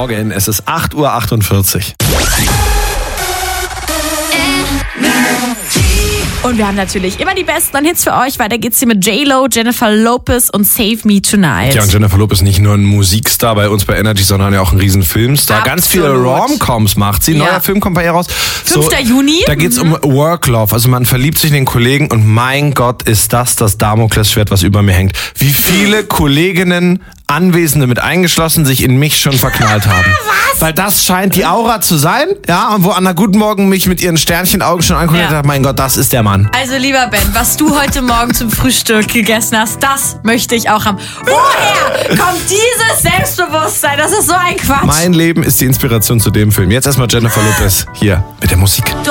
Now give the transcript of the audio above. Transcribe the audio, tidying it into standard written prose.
Morgen. Es ist 8:48 Uhr. Und wir haben natürlich immer die besten Hits für euch. Weiter geht's hier mit J-Lo, Jennifer Lopez und Save Me Tonight. Ja, und Jennifer Lopez ist nicht nur ein Musikstar bei uns bei Energy, sondern ja auch ein riesen Filmstar. Absolut. Ganz viele Rom-Coms macht sie. Ja. Neuer Film kommt bei ihr raus. 5. Juni. Da geht's um Work-Love. Also man verliebt sich in den Kollegen und mein Gott, ist das Damoklesschwert, was über mir hängt. Wie viele Kolleginnen, Anwesende mit eingeschlossen, sich in mich schon verknallt haben. Was? Weil das scheint die Aura zu sein, ja, und wo Anna Guten Morgen mich mit ihren Sternchenaugen schon anguckt und hat, mein Gott, das ist der Mann. Also lieber Ben, was du heute Morgen zum Frühstück gegessen hast, das möchte ich auch haben. Woher kommt dieses Selbstbewusstsein? Das ist so ein Quatsch. Mein Leben ist die Inspiration zu dem Film. Jetzt erstmal Jennifer Lopez hier mit der Musik.